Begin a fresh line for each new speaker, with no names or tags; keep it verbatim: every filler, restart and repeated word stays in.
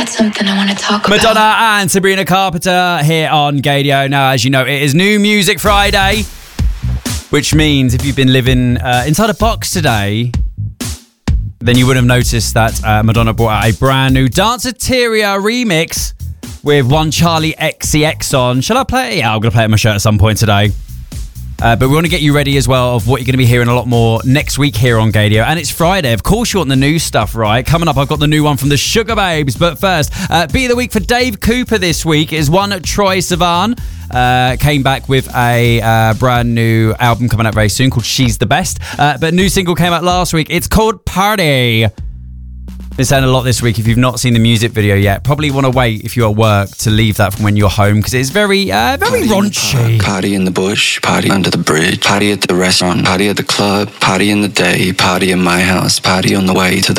got something I want to talk about.
Madonna and Sabrina Carpenter here on Gadio. Now, as you know, it is New Music Friday, which means if you've been living uh, inside a box today, then you would have noticed that uh, Madonna brought out a brand new Danceteria remix with One Charlie X C X on. Shall I play it? Yeah, I'm going to play it on my shirt at some point today. Uh, but we want to get you ready as well of what you're going to be hearing a lot more next week here on Gadio. And it's Friday. Of course you want the new stuff, right? Coming up, I've got the new one from the Sugar Babes. But first, uh, Beat of the Week for Dave Cooper this week is one Troye Sivan. Uh, came back with a uh, brand new album coming out very soon called She's the Best. Uh, but a new single came out last week. It's called Party. Been saying a lot this week. If you've not seen the music video yet, probably want to wait if you're at work to leave that from when you're home because it's very, uh, very
Party
raunchy.
In party in the bush, party under the bridge, party at the restaurant, party at the club, party in the day, party in my house, party on the way to the